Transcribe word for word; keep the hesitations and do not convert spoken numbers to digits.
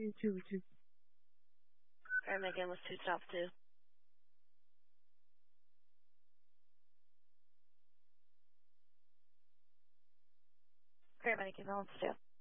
You too, you too. Alright, Megan, let's two stop two. Alright, Megan, let's two.